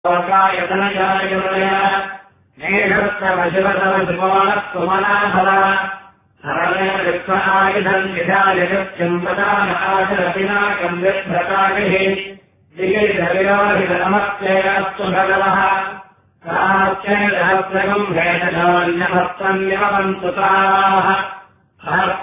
नेषस्तवशिवतमशिवोणस्तुमनाभव हरणे विश्वनायुधम् निधायचिम्पदानाचरतिनाकम् विभ्रताभिः दिगिर्धविरोहितनमस्तेऽस्तु भगवः सहस्रगम् भेदशोऽन्यभक्तम् यमवन्तु ताः